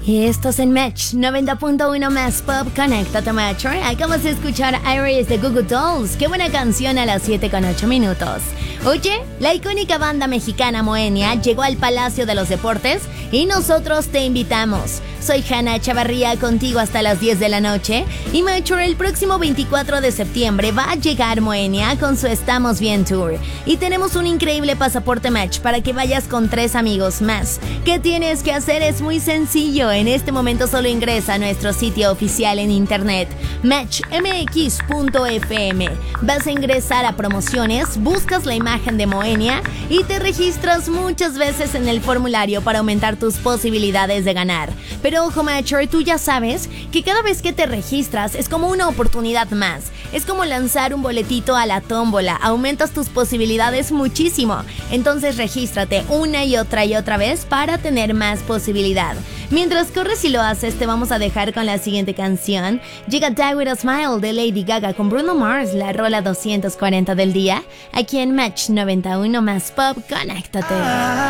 Y esto es en Match 90.1 más Pop. Conéctate, Metro. Acabas de escuchar Iris de Goo Goo Dolls. Qué buena canción a las 7:08. Oye, la icónica banda mexicana Moenia llegó al Palacio de los Deportes y nosotros te invitamos. Soy Hanna Chavarría, contigo hasta las 10 de la noche. Y Metro, el próximo 24 de septiembre va a llegar Moenia con su Estamos Bien Tour. Y tenemos un increíble pasaporte Match para que vayas con 3 amigos más. ¿Qué tienes que hacer? Es muy sencillo. En este momento solo ingresa a nuestro sitio oficial en internet, matchmx.fm. Vas a ingresar a promociones, buscas la imagen de Moenia y te registras muchas veces en el formulario para aumentar tus posibilidades de ganar. Pero ojo, Matcher, tú ya sabes que cada vez que te registras es como una oportunidad más. Es como lanzar un boletito a la tómbola. Aumentas tus posibilidades muchísimo. Entonces regístrate una y otra vez para tener más posibilidad. Mientras corres y lo haces, te vamos a dejar con la siguiente canción. Llega Die With A Smile de Lady Gaga con Bruno Mars, la rola 240 del día, aquí en Match 91 más Pop. Conéctate.